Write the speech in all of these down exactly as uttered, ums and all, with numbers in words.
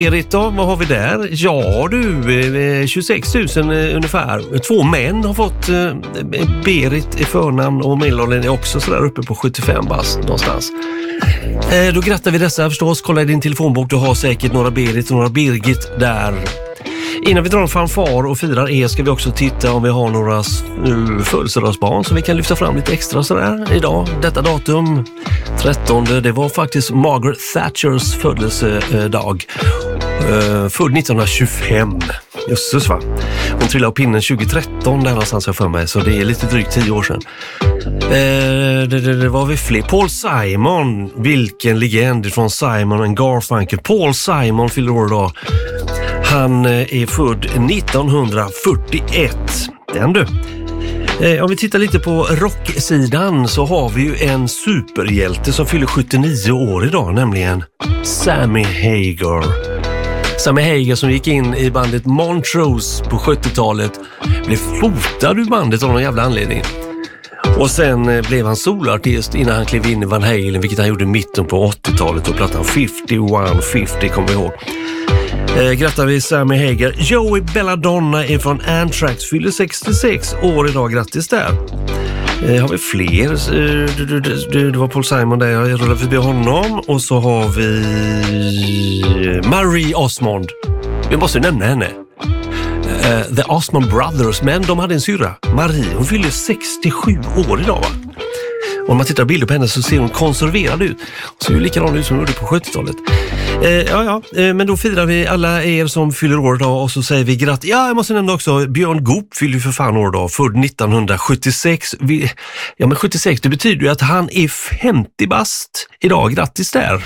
Berit då, vad har vi där? Ja du, tjugosex tusen ungefär. Två män har fått Berit i förnamn och medelåldern är också så där uppe på sjuttiofem bast någonstans. Då grattar vi dessa förstås. Kolla i din telefonbok, du har säkert några Berit och några Birgit där. Innan vi drar en fanfar och firar er ska vi också titta om vi har några födelsedagsbarn så vi kan lyfta fram lite extra sådär idag. Detta datum, trettonde, det var faktiskt Margaret Thatchers födelsedag. Uh, född nittonhundratjugofem. Jösses va. Hon trillade upp pinnen tjugohundratretton där någonstans jag för mig, så det är lite drygt tio år sedan. Uh, det, det, det var vi fler. Paul Simon, vilken legend från Simon and Garfunkel. Paul Simon fyller år idag. Han är född nittonhundrafyrtioett. Den du. Om vi tittar lite på rocksidan så har vi ju en superhjälte som fyller sjuttionio år idag, nämligen Sammy Hagar. Sammy Hagar som gick in i bandet Montrose på sjuttiotalet blev fotad ur bandet av någon jävla anledning. Och sen blev han solartist innan han klev in i Van Halen, vilket han gjorde i mitten på åttiotalet och plattan femtioett femtio kommer vi ihåg. Eh, grattar vi Sammy Hagar. Joey Belladonna är från Anthrax, fyller sextiosex år idag, grattis där. Eh, har vi fler? Eh, det, det, det, det var Paul Simon där, jag rullar förbi honom. Och så har vi Marie Osmond. Vi måste nämna henne. Uh, The Osmond Brothers, men de hade en syra, Marie. Hon fyller sextiosju år idag va? Om man tittar på bilder på henne så ser hon konserverad ut. Så ser ju likadan ut som hon gjorde på sjuttiotalet. Eh, ja, ja. Eh, men då firar vi alla er som fyller år idag och så säger vi grattis. Ja, jag måste nämna också, Björn Goop fyller för fan år idag. Född nittonhundrasjuttiosex. Vi, ja, men sjuttiosex, det betyder ju att han är femtio bast idag. Grattis där.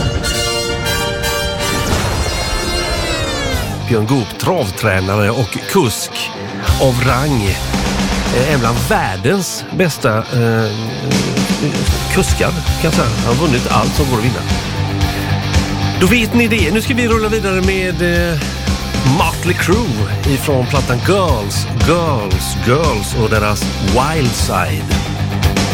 Björn Goop, travtränare och kusk av rang. En bland världens bästa eh, kuskar kan jag säga. Han har vunnit allt som går att vinna. Då vet ni det. Nu ska vi rulla vidare med eh, Motley Crue ifrån plattan Girls, Girls, Girls och deras Wild Side.